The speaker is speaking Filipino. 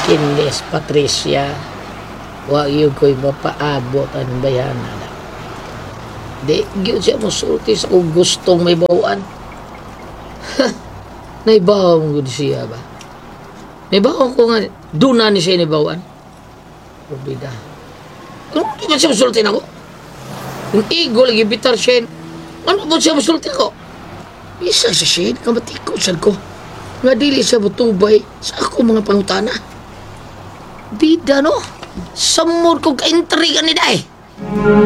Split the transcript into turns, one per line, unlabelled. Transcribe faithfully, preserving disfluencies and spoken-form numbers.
Kinis, Patricia, wa yun ko'y mapaabot ang bayanan. Di, yun siya musulti sa kung gustong may bawaan. Naibaw mo siya ba? Naibaw ko nga, doon na ni siya naibawan. Probida. Ano di ba siya musulti na ko? Yung igo lagi bitar siya. Ano ba siya musulti ko? Isa siya siya, kamatiko saan ko. Nga dili siya butubay sa ako mga pangutana. Bida no? Samor kong ka-intriga ni Day.